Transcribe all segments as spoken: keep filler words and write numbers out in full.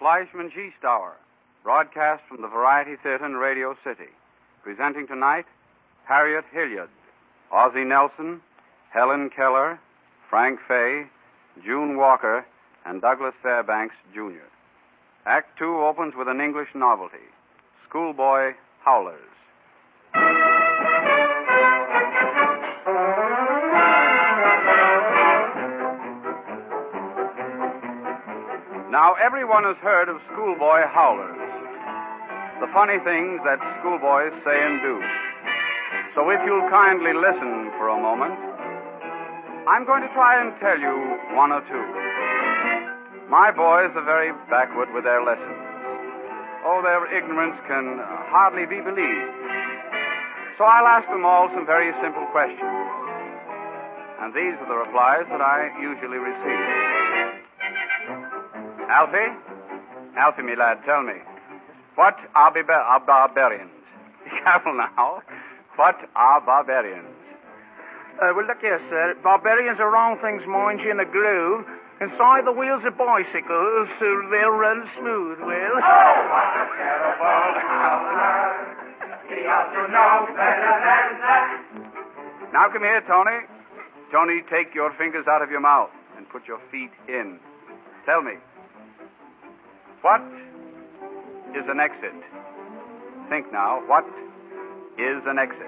Fleischman's Yeast Hour, broadcast from the Variety Theater in Radio City. Presenting tonight, Harriet Hilliard, Ozzie Nelson, Helen Keller, Frank Fay, June Walker, and Douglas Fairbanks, Junior Act Two opens with an English novelty, Schoolboy Howlers. Now, everyone has heard of schoolboy howlers, the funny things that schoolboys say and do. So if you'll kindly listen for a moment, I'm going to try and tell you one or two. My boys are very backward with their lessons. Oh, their ignorance can hardly be believed. So I'll ask them all some very simple questions. And these are the replies that I usually receive. Alfie? Alfie, me lad, tell me. What are, bar- are barbarians? Be careful now. What are barbarians? Uh, well, look here, sir. Barbarians are wrong things moins in a groove inside the wheels of bicycles so they'll run smooth, well. Oh, what a terrible howler. He ought to know better than that. Now come here, Tony. Tony, take your fingers out of your mouth and put your feet in. Tell me, what is an exit? Think now, what is an exit?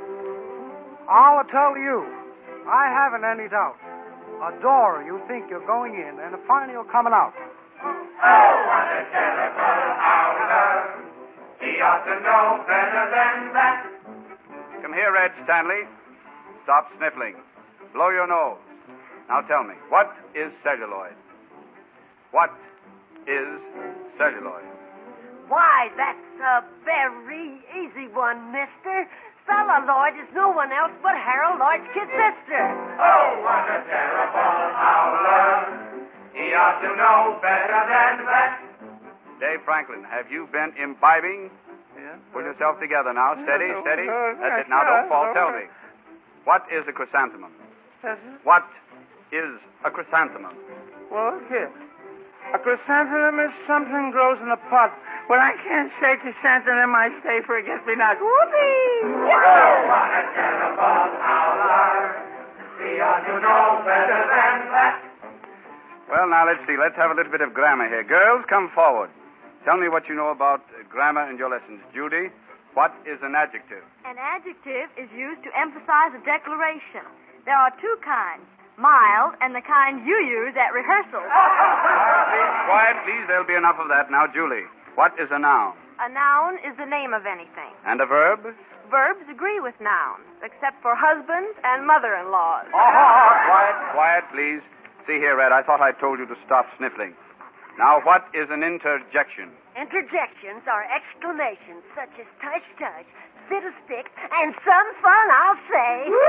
I'll tell you. I haven't any doubt. A door you think you're going in, and finally you're coming out. Oh, what a terrible howler. He ought to know better than that. Come here, Red Stanley. Stop sniffling. Blow your nose. Now tell me, what is celluloid? What is celluloid? Why, that's a very easy one, mister. Celluloid is no one else but Harold Lloyd's kid sister. Oh, what a terrible howler. He ought to know better than that. Dave Franklin, have you been imbibing? Yeah. Pull yourself together now. Steady, No, no, steady. no, That's it. yes, Now, don't yes, fall. no, Tell no. me. What is a chrysanthemum? Yes, What is a chrysanthemum? well, look here. A chrysanthemum is something grows in a pot. When I can't say chrysanthemum, I say forget-me-not. Whoopee! Oh, what a terrible howler. He ought to know better than that. Well, now, let's see. Let's have a little bit of grammar here. Girls, come forward. Tell me what you know about uh, grammar in your lessons. Judy, what is an adjective? An adjective is used to emphasize a declaration. There are two kinds, mild and the kind you use at rehearsals. Quiet, please. There'll be enough of that. Now, Julie, what is a noun? A noun is the name of anything. And a verb? Verbs agree with nouns, except for husbands and mother-in-laws. Oh, quiet, quiet, please. See here, Red, I thought I told you to stop sniffling. Now, what is an interjection? Interjections are exclamations such as touch, touch, fiddlestick, and some fun, I'll say.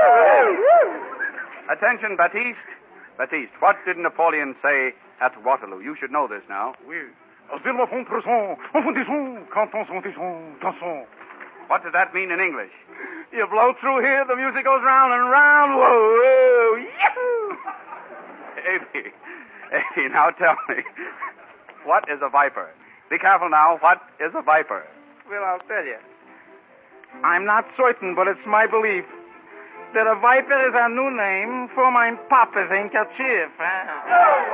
Attention, Baptiste. Baptiste, what did Napoleon say at Waterloo? You should know this now. Oui. What does that mean in English? You blow through here, the music goes round and round. Whoa, whoa, yahoo! Avie, Avie, now tell me, what is a viper? Be careful now. What is a viper? Well, I'll tell you. I'm not certain, but it's my belief that a viper is a new name for my papa's handkerchief. Huh?